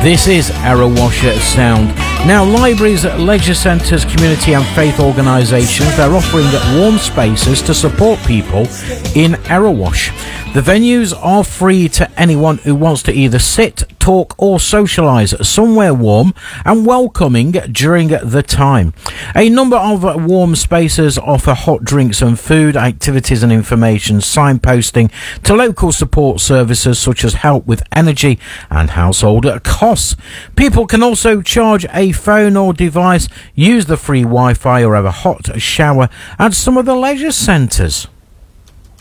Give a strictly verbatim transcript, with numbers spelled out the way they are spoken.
This is Erewash Sound. Now, libraries, leisure centres, community and faith organisations, they're offering warm spaces to support people in Erewash. The venues are free to anyone who wants to either sit, talk or socialise somewhere warm and welcoming during the time. A number of warm spaces offer hot drinks and food, activities and information, signposting to local support services such as help with energy and household costs. People can also charge a phone or device, use the free Wi-Fi or have a hot shower at some of the leisure centres.